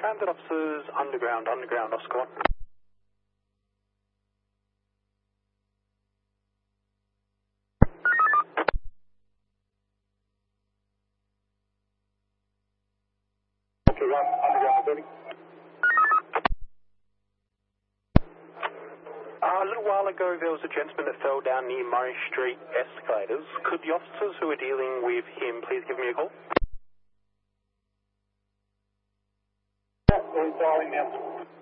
Transit officers, underground, Oscar 1. Okay, underground, building. A little while ago, there was a gentleman that fell down near Murray Street escalators. Could the officers who are dealing with him please give me a call? We're calling now.